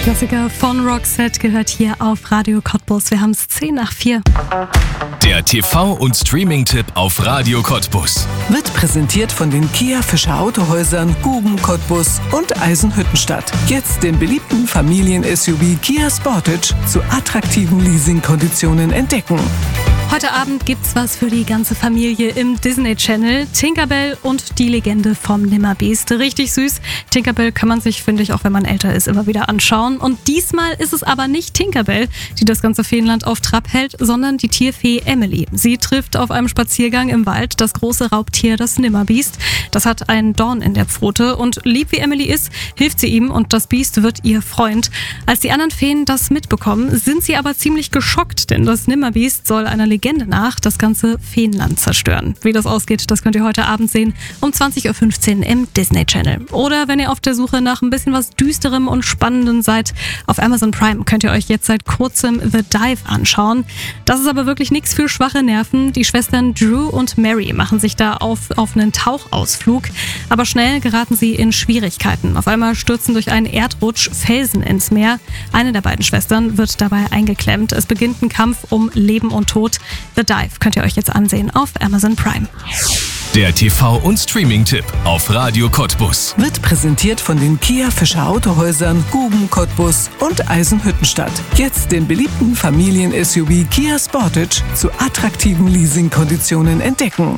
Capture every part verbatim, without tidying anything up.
Klassiker von Roxette gehört hier auf Radio Cottbus. Wir haben es zehn nach vier. Der T V- und Streaming-Tipp auf Radio Cottbus. Wird präsentiert von den Kia Fischer Autohäusern, Guben Cottbus und Eisenhüttenstadt. Jetzt den beliebten Familien-S U V Kia Sportage zu attraktiven Leasingkonditionen entdecken. Heute Abend gibt's was für die ganze Familie im Disney Channel. Tinkerbell und die Legende vom Nimmerbeast. Richtig süß. Tinkerbell kann man sich, finde ich, auch wenn man älter ist, immer wieder anschauen. Und diesmal ist es aber nicht Tinkerbell, die das ganze Feenland auf Trab hält, sondern die Tierfee Emily. Sie trifft auf einem Spaziergang im Wald das große Raubtier, das Nimmerbeast. Das hat einen Dorn in der Pfote und lieb wie Emily ist, hilft sie ihm und das Biest wird ihr Freund. Als die anderen Feen das mitbekommen, sind sie aber ziemlich geschockt, denn das Nimmerbeast soll einer Legende nach das ganze Feenland zerstören. Wie das ausgeht, das könnt ihr heute Abend sehen um zwanzig Uhr fünfzehn im Disney Channel. Oder wenn ihr auf der Suche nach ein bisschen was Düsterem und Spannendem seid, auf Amazon Prime könnt ihr euch jetzt seit kurzem The Dive anschauen. Das ist aber wirklich nichts für schwache Nerven. Die Schwestern Drew und Mary machen sich da auf, auf einen Tauchausflug, aber schnell geraten sie in Schwierigkeiten. Auf einmal stürzen durch einen Erdrutsch Felsen ins Meer. Eine der beiden Schwestern wird dabei eingeklemmt. Es beginnt ein Kampf um Leben und Tod. The Dive könnt ihr euch jetzt ansehen auf Amazon Prime. Der T V- und Streaming-Tipp auf Radio Cottbus. Wird präsentiert von den Kia Fischer Autohäusern, Guben Cottbus und Eisenhüttenstadt. Jetzt den beliebten Familien-S U V Kia Sportage zu attraktiven Leasingkonditionen entdecken.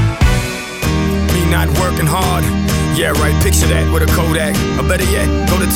Me not working hard. Yeah, right. Picture that with a Kodak. Or better yet, go to